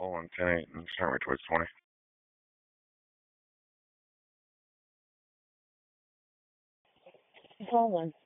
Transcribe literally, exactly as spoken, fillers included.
Pull on ten eight and start right towards twenty. Call one.